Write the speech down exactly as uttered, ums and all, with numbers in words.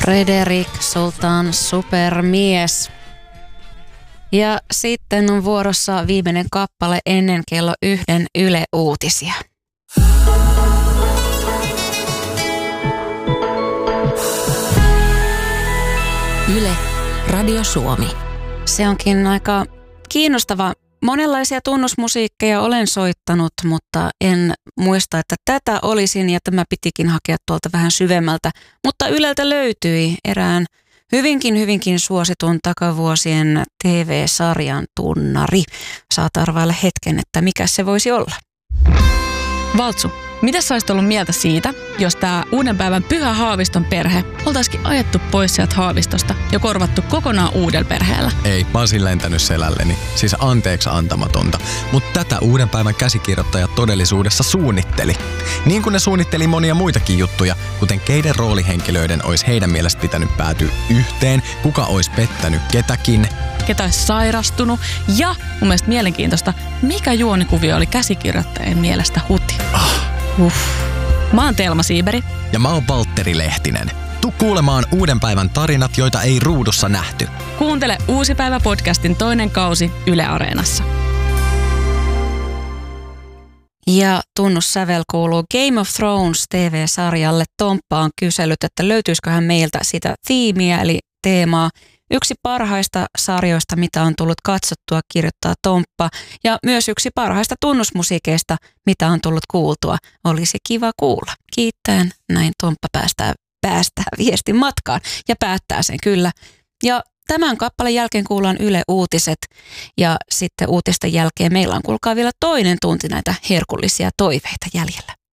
Fredrik Sultan, supermies. Ja sitten on vuorossa viimeinen kappale ennen kello yhden Yle Uutisia. Yle, Radio Suomi. Se onkin aika kiinnostava. Monenlaisia tunnusmusiikkeja olen soittanut, mutta en muista, että tätä olisin ja tämä pitikin hakea tuolta vähän syvemmältä. Mutta Yleltä löytyi erään hyvinkin, hyvinkin suositun takavuosien T V-sarjan tunnari. Saat arvailla hetken, että mikä se voisi olla. Valtsu, mitä sä olisit ollut mieltä siitä, jos tää uuden päivän Pyhä Haaviston perhe oltaisikin ajettu pois sieltä Haavistosta ja korvattu kokonaan uudella perheellä? Ei, mä olisin lentänyt selälleni. Siis anteeksi antamatonta. Mutta tätä uuden päivän käsikirjoittaja todellisuudessa suunnitteli. Niin kuin ne suunnitteli monia muitakin juttuja, kuten keiden roolihenkilöiden olisi heidän mielestä pitänyt päätyä yhteen, kuka olisi pettänyt ketäkin, ketä olisi sairastunut ja mun mielestä mielenkiintoista, mikä juonikuvio oli käsikirjoittajien mielestä huti. Ah. Uff. Mä oon Telma Siiberi. Ja mä oon Valtteri Lehtinen. Tuu kuulemaan uuden päivän tarinat, joita ei ruudussa nähty. Kuuntele Uusi päivä podcastin toinen kausi Yle Areenassa. Ja tunnussävel kuuluu Game of Thrones T V-sarjalle. Tomppa on kysellyt, että löytyisiköhän meiltä sitä tiimiä eli teemaa. Yksi parhaista sarjoista, mitä on tullut katsottua, kirjoittaa Tomppa. Ja myös yksi parhaista tunnusmusiikeista, mitä on tullut kuultua. Olisi kiva kuulla. Kiittäen näin Tomppa päästää, päästää viestin matkaan ja päättää sen kyllä. Ja tämän kappaleen jälkeen kuullaan Yle Uutiset ja sitten uutisten jälkeen meillä on kuulkaa vielä toinen tunti näitä herkullisia toiveita jäljellä.